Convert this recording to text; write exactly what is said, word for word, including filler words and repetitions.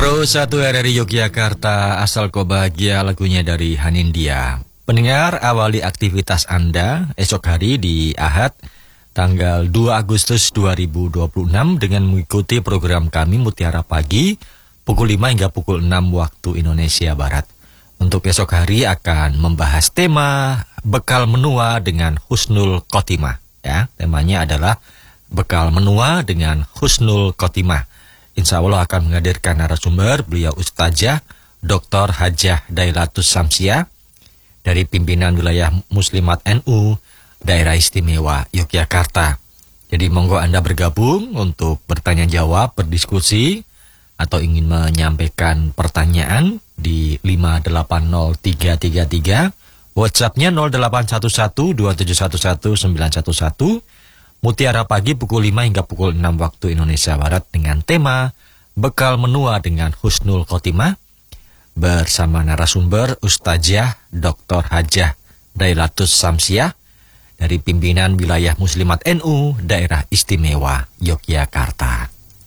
Pro satu R R I Yogyakarta, asal kau bahagia, lagunya dari Hanindia. Pendengar, awali aktivitas Anda esok hari di Ahad, tanggal dua Agustus dua ribu dua puluh enam dengan mengikuti program kami Mutiara Pagi, pukul lima hingga pukul enam waktu Indonesia Barat. Untuk esok hari akan membahas tema bekal menua dengan husnul khotimah. Ya, temanya adalah bekal menua dengan husnul khotimah. Insya Allah akan menghadirkan narasumber, beliau Ustazah Doktor Hajah Dailatus Samsiah dari pimpinan wilayah Muslimat N U Daerah Istimewa Yogyakarta. Jadi monggo Anda bergabung untuk bertanya jawab, berdiskusi, atau ingin menyampaikan pertanyaan di lima delapan nol tiga tiga tiga, WhatsApp-nya nol delapan satu satu dua tujuh satu satu sembilan satu satu. Mutiara Pagi pukul lima hingga pukul enam waktu Indonesia Barat dengan tema bekal menua dengan husnul khotimah bersama narasumber Ustazah Doktor Hajah Dailatus Samsiah dari pimpinan wilayah Muslimat N U Daerah Istimewa Yogyakarta.